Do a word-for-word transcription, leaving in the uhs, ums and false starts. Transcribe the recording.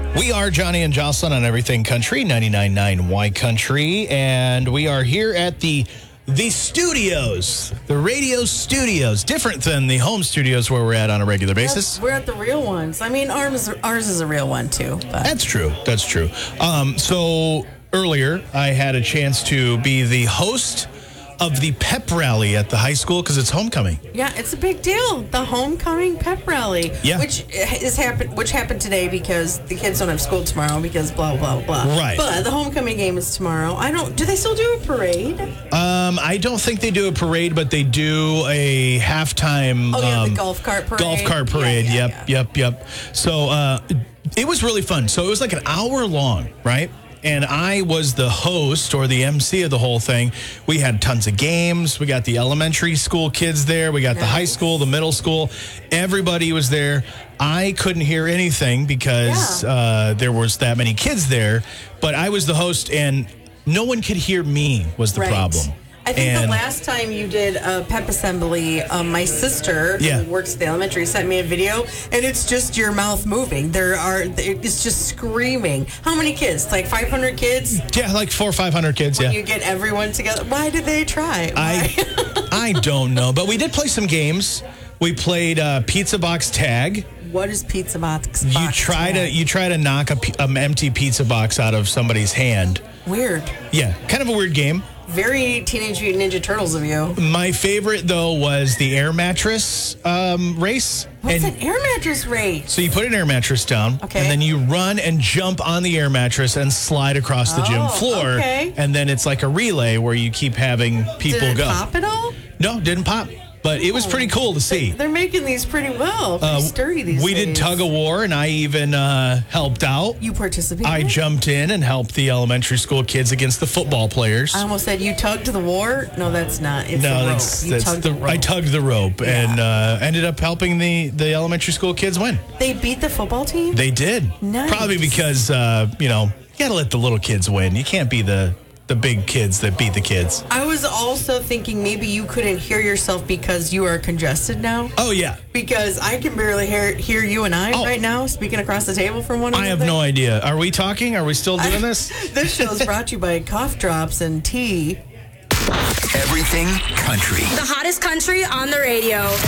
We are Johnny and Jocelyn on Everything Country, ninety-nine point nine Y Country, and we are here at the the studios, the radio studios, different than the home studios where we're at on a regular basis. Yes, we're at the real ones. I mean, ours, ours is a real one, too. But. That's true. That's true. Um, so earlier, I had a chance to be the host of the pep rally at the high school because it's homecoming. Yeah, it's a big deal. The homecoming pep rally, yeah. which is happen, which happened today because the kids don't have school tomorrow because blah blah blah. Right. But the homecoming game is tomorrow. I don't. Do they still do a parade? Um, I don't think they do a parade, but they do a halftime. Oh yeah, um, the golf cart parade. Golf cart parade. Yeah, yeah, yep, yeah. yep, yep. So uh, it was really fun. So it was like an hour long, right? And I was the host or the M C of the whole thing. We had tons of games. We got the elementary school kids there. We got nice. The high school, the middle school. Everybody was there. I couldn't hear anything because yeah. uh, there was that many kids there. But I was the host, and no one could hear me was the right. problem. I think and, the last time you did a pep assembly, um, my sister, yeah. who works at the elementary, sent me a video, and it's just your mouth moving. There are, it's just screaming. How many kids? Like five hundred kids? Yeah, like four or five hundred kids. When yeah. you get everyone together. Why did they try? Why? I I don't know, but we did play some games. We played uh, pizza box tag. What is pizza box? You box try tag? to you try to knock a an empty pizza box out of somebody's hand. Weird. Yeah, kind of a weird game. Very Teenage Mutant Ninja Turtles of you. My favorite, though, was the air mattress um, race. What's and an air mattress race? So you put an air mattress down, okay. and then you run and jump on the air mattress and slide across the oh, gym floor. Okay. And then it's like a relay where you keep having people Did it go. pop at all? No, didn't pop. But it was pretty cool to see. They're making these pretty well, pretty uh, sturdy these we days. did tug of war, and I even uh, helped out. You participated? I jumped in and helped the elementary school kids against the football players. I almost said you tugged the war. No, that's not. It's no, the rope. that's, you that's tugged the, the rope. I tugged the rope yeah. and uh, ended up helping the, the elementary school kids win. They beat the football team? They did. Nice. Probably because, uh, you know, you got to let the little kids win. You can't be the... the big kids that beat the kids. I was also thinking maybe you couldn't hear yourself because you are congested now. Oh, yeah. Because I can barely hear hear you and I oh. right now speaking across the table from one another. I have no idea. Are we talking? Are we still doing I, this? This show is brought to you by Cough Drops and Tea. Everything Country. The hottest country on the radio.